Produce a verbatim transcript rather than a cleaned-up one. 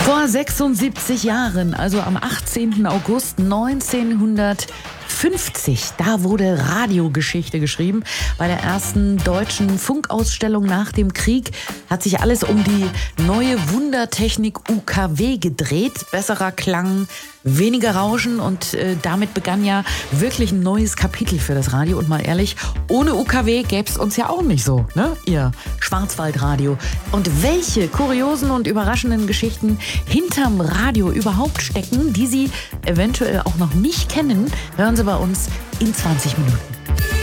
Vor sechsundsiebzig Jahren, also am achtzehnten August neunzehnhundertfünfzig, da wurde Radiogeschichte geschrieben. Bei der ersten deutschen Funkausstellung nach dem Krieg hat sich alles um die neue Wundertechnik U K W gedreht. Besserer Klang, weniger Rauschen und äh, damit begann ja wirklich ein neues Kapitel für das Radio. Und mal ehrlich, ohne U K W gäbe es uns ja auch nicht so, ne? Ihr Schwarzwaldradio. Und welche kuriosen und überraschenden Geschichten hinterm Radio überhaupt stecken, die Sie eventuell auch noch nicht kennen, hören Sie bei uns in zwanzig Minuten.